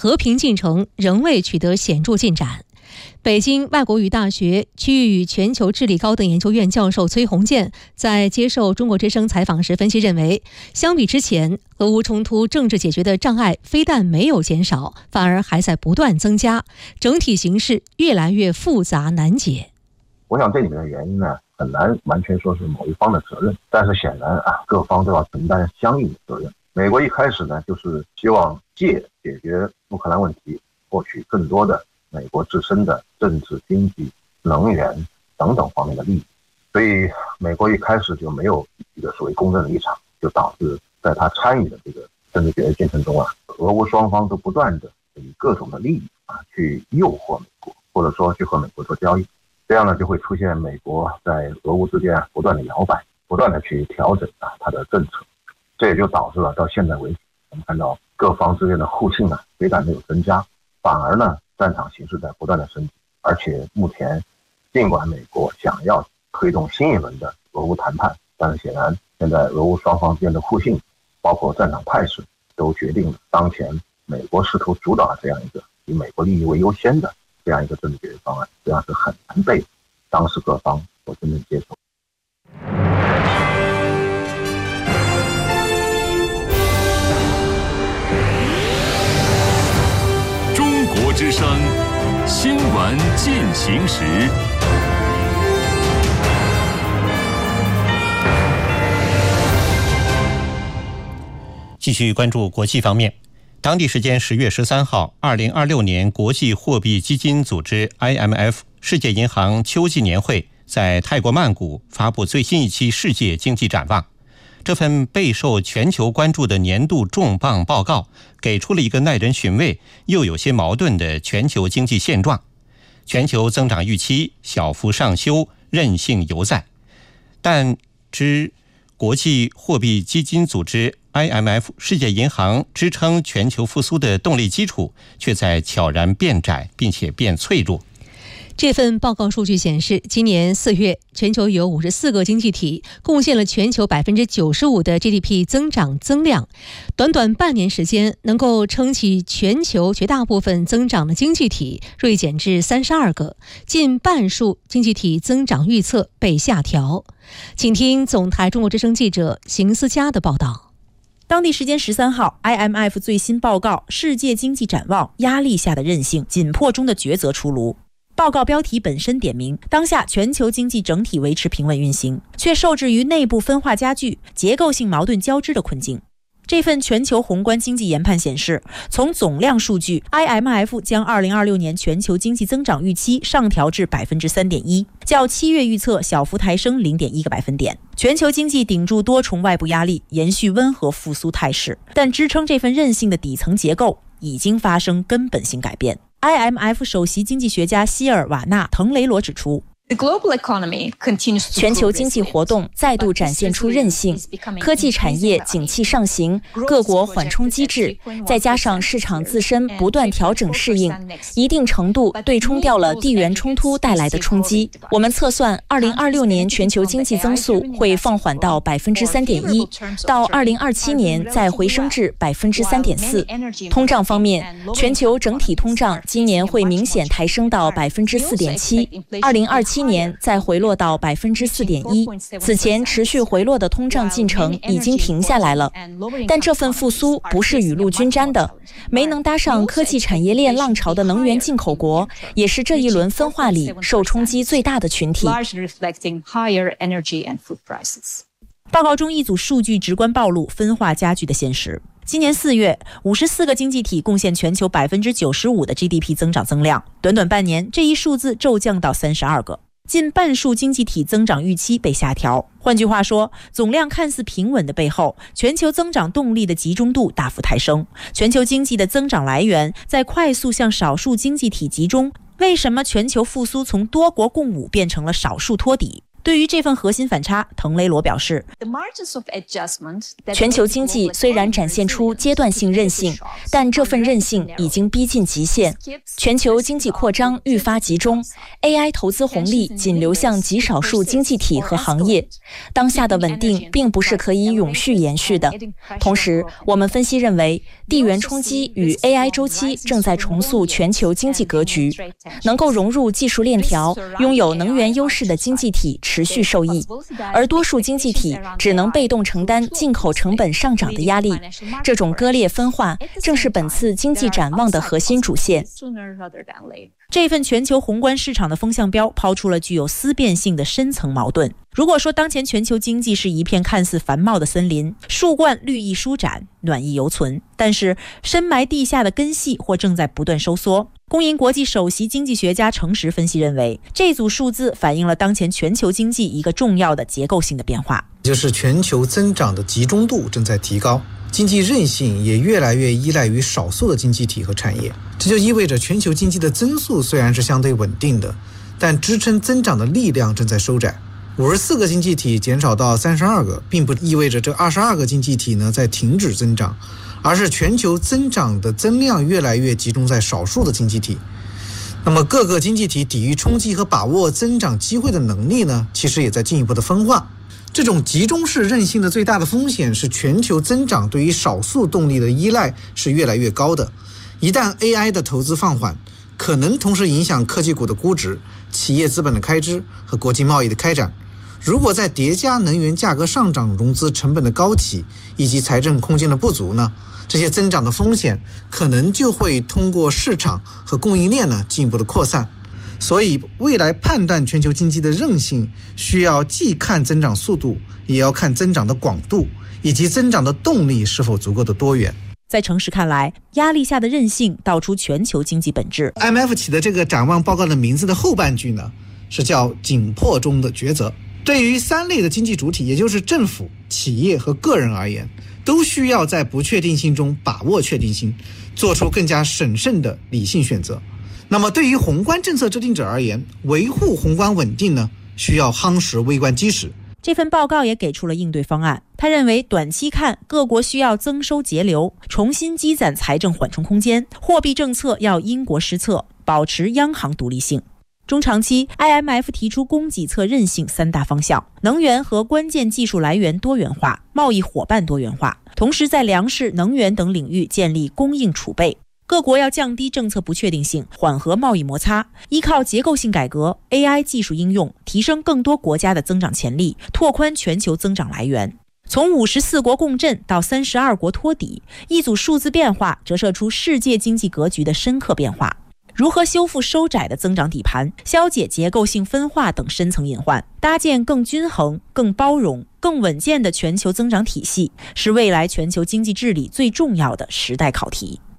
和平进程仍未取得显著进展。北京外国语大学区域与全球治理高等研究院教授崔洪建在接受中国之声采访时分析认为，相比之前，俄乌冲突政治解决的障碍非但没有减少，反而还在不断增加，整体形势越来越复杂难解。 我想这里面的原因呢，很难完全说是某一方的责任，但是显然各方都要承担相应的责任。美国一开始呢，就是希望借解决乌克兰问题，获取更多的美国自身的政治、经济、能源等等方面的利益，所以美国一开始就没有一个所谓公正的立场，就导致在他参与的这个政治解决进程中俄乌双方都不断的以各种的利益去诱惑美国，或者说去和美国做交易，这样呢就会出现美国在俄乌之间不断的摇摆，不断的去调整它的政策，这也就导致了到现在为止，我们看到各方之间的互信非但没有增加，反而呢战场形势在不断的升级，而且目前尽管美国想要推动新一轮的俄乌谈判，但是显然现在俄乌双方之间的互信，包括战场态势，都决定了当前美国试图主导这样一个以美国利益为优先的这样一个政治解决方案，实际上是很难被当时各方所真正接受。 中国之声新闻进行时。 继续关注国际方面，当地时间10月13号，2026年国际货币基金组织 IMF 世界银行秋季年会在泰国曼谷发布最新一期世界经济展望。这份备受全球关注的年度重磅报告，给出了一个耐人寻味又有些矛盾的全球经济现状。全球增长预期小幅上修，韧性犹在，但国际货币基金组织 IMF 世界银行支撑全球复苏的动力基础却在悄然变窄，并且变脆弱。 这份报告数据显示，今年4月，全球有54个经济体贡献了全球95%的 GDP 增长增量。短短半年时间，能够撑起全球绝大部分增长的经济体锐减至32个，近半数经济体增长预测被下调。请听总台中国之声记者邢思佳的报道。 当地时间13号 ，IMF 最新报告《世界经济展望：压力下的韧性，紧迫中的抉择》出炉。报告标题本身点明，当下全球经济整体维持平稳运行，却受制于内部分化加剧、结构性矛盾交织的困境。这份全球宏观经济研判显示，从总量数据 ，IMF 将2026年全球经济增长预期上调至 3.1%， 较7月预测小幅抬升 0.1个百分点。全球经济顶住多重外部压力，延续温和复苏态势，但支撑这份韧性的底层结构已经发生根本性改变。IMF 首席经济学家希尔瓦纳·滕雷罗指出， 全球经济活动再度展现出韧性，科技产业景气上行，各国缓冲机制，再加上市场自身不断调整适应，一定程度对冲掉了地缘冲突带来的冲击。我们测算2026年全球经济增速会放缓到 3.1%， 到2027年再回升至 3.4%。通胀方面，全球整体通胀今年会明显抬升到 4.7%， 2027年再回落到 4.1%。 此前持续回落的通胀进程已经停下来了，但这份复苏不是雨露均沾的，没能搭上科技产业链浪潮的能源进口国，也是这一轮分化里受冲击最大的群体。 报告中一组数据直观暴露分化加剧的现实。今年4月，54个经济体贡献全球95%的 GDP 增长增量，短短半年，这一数字骤降到32个，近半数经济体增长预期被下调。换句话说，总量看似平稳的背后，全球增长动力的集中度大幅抬升。全球经济的增长来源在快速向少数经济体集中。为什么全球复苏从多国共舞变成了少数托底？ 对于这份核心反差，滕雷罗表示， 全球经济虽然展现出阶段性韧性，但这份韧性已经逼近极限。全球经济扩张愈发集中， AI 投资红利仅流向极少数经济体和行业。当下的稳定并不是可以永续延续的。同时，我们分析认为，地缘冲击与 AI 周期正在重塑全球经济格局，能够融入技术链条、拥有能源优势的经济体持续受益，而多数经济体只能被动承担进口成本上涨的压力。这种割裂分化正是本次经济展望的核心主线。 这份全球宏观市场的风向标抛出了具有思辨性的深层矛盾。如果说当前全球经济是一片看似繁茂的森林，树冠绿意舒展，暖意犹存，但是深埋地下的根系或正在不断收缩。工银国际首席经济学家程实分析认为，这组数字反映了当前全球经济一个重要的结构性的变化， 就是全球增长的集中度正在提高，经济韧性也越来越依赖于少数的经济体和产业。这就意味着全球经济的增速虽然是相对稳定的，但支撑增长的力量正在收窄。54个经济体减少到32个，并不意味着这22个经济体呢在停止增长，而是全球增长的增量越来越集中在少数的经济体。那么各个经济体抵御冲击和把握增长机会的能力呢，其实也在进一步的分化。这种集中式韧性的最大的风险是全球增长对于少数动力的依赖是越来越高的。一旦 AI 的投资放缓，可能同时影响科技股的估值、企业资本的开支和国际贸易的开展。如果再叠加能源价格上涨、融资成本的高企以及财政空间的不足呢，这些增长的风险可能就会通过市场和供应链呢进一步的扩散。所以未来判断全球经济的韧性，需要既看增长速度，也要看增长的广度，以及增长的动力是否足够的多元。 在程实看来，压力下的韧性道出全球经济本质。 IMF 起的这个展望报告的名字的后半句呢，是叫紧迫中的抉择。对于3类的经济主体，也就是政府、企业和个人而言，都需要在不确定性中把握确定性，做出更加审慎的理性选择。那么对于宏观政策制定者而言，维护宏观稳定呢，需要夯实微观基石。 这份报告也给出了应对方案。他认为，短期看，各国需要增收节流，重新积攒财政缓冲空间；货币政策要因国施策，保持央行独立性。中长期 ，IMF 提出供给侧韧性3大方向：能源和关键技术来源多元化，贸易伙伴多元化，同时在粮食、能源等领域建立供应储备。各国要降低政策不确定性，缓和贸易摩擦，依靠结构性改革、AI 技术应用，提升更多国家的增长潜力，拓宽全球增长来源。从54国共振到32国托底，一组数字变化折射出世界经济格局的深刻变化。如何修复收窄的增长底盘，消解结构性分化等深层隐患，搭建更均衡、更包容、更稳健的全球增长体系，是未来全球经济治理最重要的时代考题。